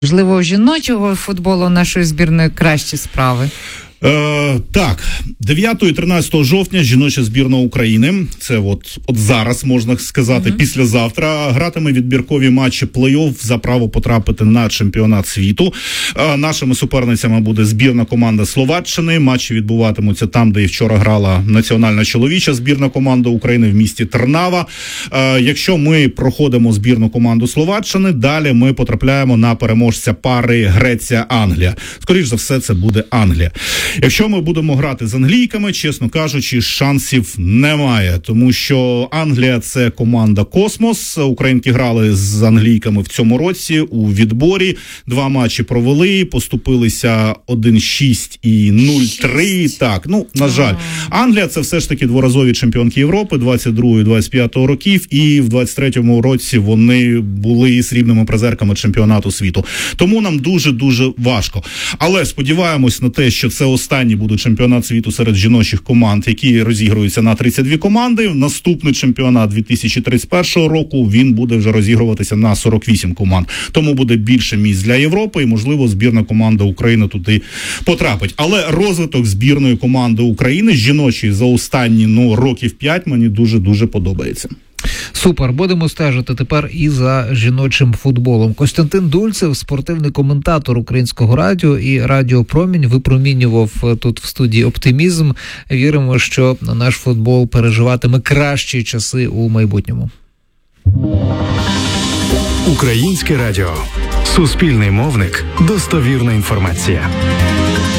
Можливо, жіночого футболу нашої збірної кращі справи? Так, 9 і 13 жовтня жіноча збірна України, це от зараз, можна сказати, післязавтра, гратиме відбіркові матчі плей-офф за право потрапити на чемпіонат світу. Нашими суперницями буде збірна команда Словаччини. Матчі відбуватимуться там, де і вчора грала національна чоловіча збірна команда України в місті Трнава. Якщо ми проходимо збірну команду Словаччини, далі ми потрапляємо на переможця пари Греція-Англія. Скоріш за все, це буде Англія. Якщо ми будемо грати з англійками, чесно кажучи, шансів немає, тому що Англія – це команда «Космос». Українки грали з англійками в цьому році у відборі. 2 матчі провели, поступилися 1-6 і 0-3. Так, на жаль. Англія – це все ж таки дворазові чемпіонки Європи 22-25 років, і в 23-му році вони були срібними призерками чемпіонату світу. Тому нам дуже-дуже важко. Але сподіваємось на те, що це останній буде чемпіонат світу серед жіночих команд, які розігруються на 32 команди. Наступний чемпіонат 2031 року, він буде вже розігруватися на 48 команд. Тому буде більше місць для Європи і, можливо, збірна команда України туди потрапить. Але розвиток збірної команди України, жіночої, за останні років 5 мені дуже-дуже подобається. Супер, будемо стежити тепер і за жіночим футболом. Костянтин Дульцев, спортивний коментатор Українського радіо і Радіо Промінь, випромінював тут в студії оптимізм. Віримо, що наш футбол переживатиме кращі часи у майбутньому. Українське радіо. Суспільний мовник. Достовірна інформація.